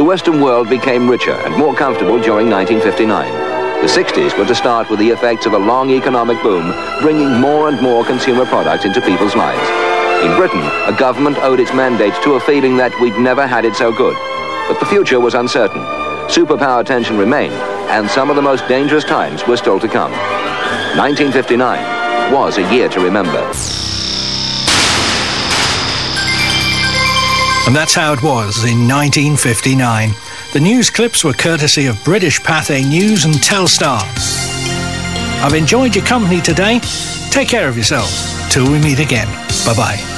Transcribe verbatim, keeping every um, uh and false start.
Western world became richer and more comfortable during nineteen fifty-nine. The sixties were to start with the effects of a long economic boom, bringing more and more consumer products into people's lives. In Britain, a government owed its mandate to a feeling that we'd never had it so good. But the future was uncertain. Superpower tension remained, and some of the most dangerous times were still to come. nineteen fifty-nine was a year to remember. And that's how it was in nineteen fifty-nine. The news clips were courtesy of British Pathé News and Telstar. I've enjoyed your company today. Take care of yourselves. Till we meet again. Bye-bye.